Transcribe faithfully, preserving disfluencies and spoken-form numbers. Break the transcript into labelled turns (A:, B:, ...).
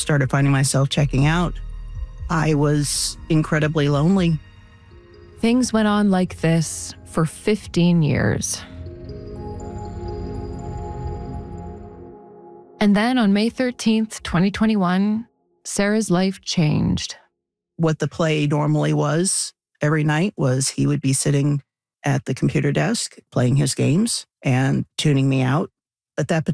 A: started finding myself checking out, I was incredibly lonely.
B: Things went on like this for fifteen years. And then on May thirteenth, twenty twenty-one, Sarah's life changed.
A: What the play normally was every night was he would be sitting at the computer desk playing his games and tuning me out. But that